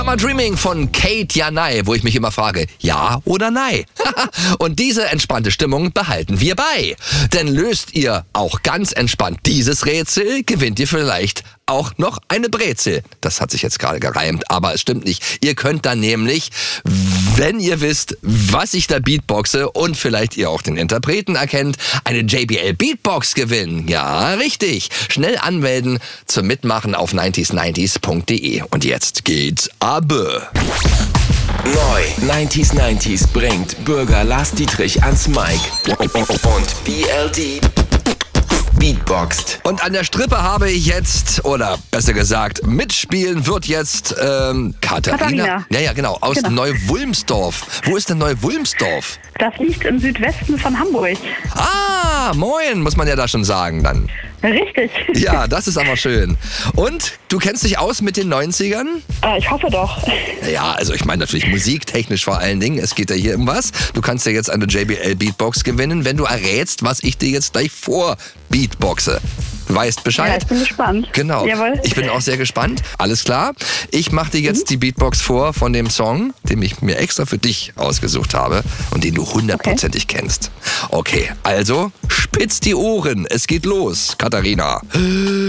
Summer Dreaming von Kate Janai, wo ich mich immer frage, ja oder nein? Und diese entspannte Stimmung behalten wir bei. Denn löst ihr auch ganz entspannt dieses Rätsel, gewinnt ihr vielleicht auch noch eine Brezel. Das hat sich jetzt gerade gereimt, aber es stimmt nicht. Ihr könnt dann nämlich, wenn ihr wisst, was ich da beatboxe und vielleicht ihr auch den Interpreten erkennt, eine JBL Beatbox gewinnen. Ja, richtig. Schnell anmelden zum Mitmachen auf 90s90s.de. Und jetzt geht's ab. Neu 90s bringt Bürger Lars Dietrich ans Mic und BLD beatboxt. Und an der Strippe habe ich jetzt, oder besser gesagt, mitspielen wird jetzt Katharina. Ja, genau, aus Neu-Wulmsdorf. Wo ist denn Neu-Wulmsdorf? Das liegt im Südwesten von Hamburg. Ah, moin, muss man ja da schon sagen dann. Richtig. Ja, das ist aber schön. Und du kennst dich aus mit den 90ern? Ich hoffe doch. Ja, also ich meine natürlich musiktechnisch vor allen Dingen. Es geht ja hier um was. Du kannst ja jetzt eine JBL Beatbox gewinnen, wenn du errätst, was ich dir jetzt gleich vor Beatboxe. Du weißt Bescheid? Ja, ich bin gespannt. Genau. Jawohl. Ich bin auch sehr gespannt. Alles klar. Ich mache dir jetzt die Beatbox vor von dem Song, den ich mir extra für dich ausgesucht habe und den du 100%ig kennst. Okay, also spitz die Ohren. Es geht los, Katharina.